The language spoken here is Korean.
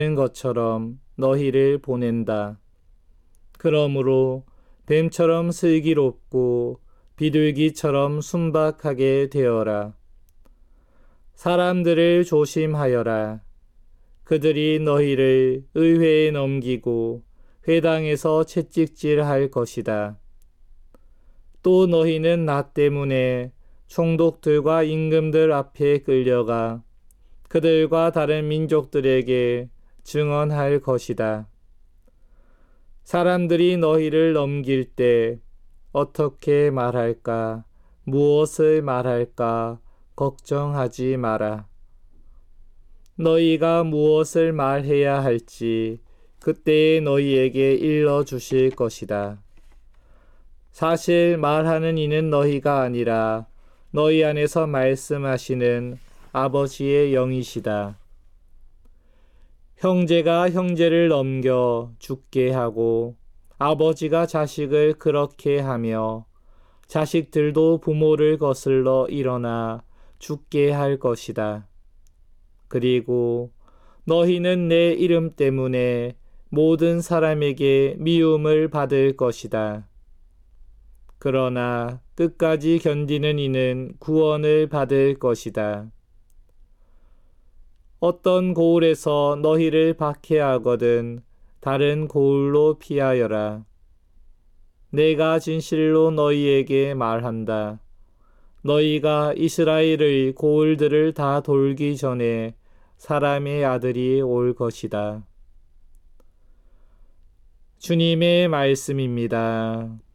것처럼 너희를 보낸다. 그러므로 뱀처럼 슬기롭고 비둘기처럼 순박하게 되어라. 사람들을 조심하여라. 그들이 너희를 의회에 넘기고 회당에서 채찍질할 것이다. 또 너희는 나 때문에 총독들과 임금들 앞에 끌려가 그들과 다른 민족들에게 증언할 것이다. 사람들이 너희를 넘길 때 어떻게 말할까, 무엇을 말할까 걱정하지 마라. 너희가 무엇을 말해야 할지 그때에 너희에게 일러주실 것이다. 사실 말하는 이는 너희가 아니라 너희 안에서 말씀하시는 아버지의 영이시다. 형제가 형제를 넘겨 죽게 하고 아버지가 자식을 그렇게 하며 자식들도 부모를 거슬러 일어나 죽게 할 것이다. 그리고 너희는 내 이름 때문에 모든 사람에게 미움을 받을 것이다. 그러나 끝까지 견디는 이는 구원을 받을 것이다. 어떤 고울에서 너희를 박해하거든 다른 고울로 피하여라. 내가 진실로 너희에게 말한다. 너희가 이스라엘의 고울들을 다 돌기 전에 사람의 아들이 올 것이다. 주님의 말씀입니다.